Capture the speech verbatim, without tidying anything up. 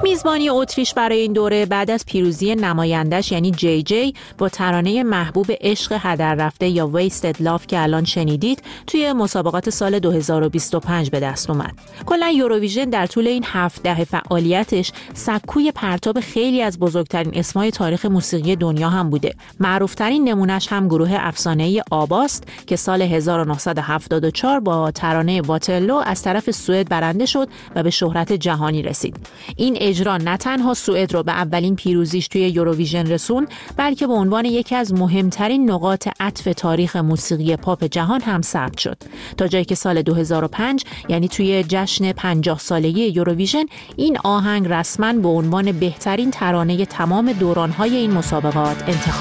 میزبانی اتریش برای این دوره بعد از پیروزی نمایندش یعنی جی جی با ترانه محبوب عشق هدر رفته یا Wasted Love که الان شنیدید توی مسابقات سال دو هزار و بیست و پنج به دست اومد. کلا یوروویژن در طول این هفت دهه فعالیتش سکوی پرتاب خیلی از بزرگترین اسمای تاریخ موسیقی دنیا هم بوده. معروفترین نمونش هم گروه افسانه‌ای آباست که سال هزار و نهصد و هفتاد و چهار با ترانه واترلو از طرف سوئد برنده شد و به شهرت جهانی رسید. این اجرا نه تنها سوئد رو به اولین پیروزیش توی یوروویژن رسون، بلکه به عنوان یکی از مهمترین نقاط عطف تاریخ موسیقی پاپ جهان هم ثبت شد، تا جایی که سال دو هزار و پنج یعنی توی جشن پنجاه سالگی یوروویژن این آهنگ رسما به عنوان بهترین ترانه تمام دوران‌های این مسابقات انتخاب